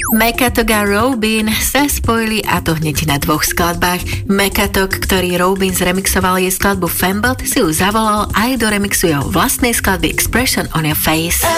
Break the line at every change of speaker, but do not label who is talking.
Mekatok a Robin sa spojili, a to hneď na 2 skladbách. Mekatok, ktorý Robin zremixoval jej skladbu Fembot, si ju zavolal aj do remixu jeho vlastnej skladby Expression on Your Face.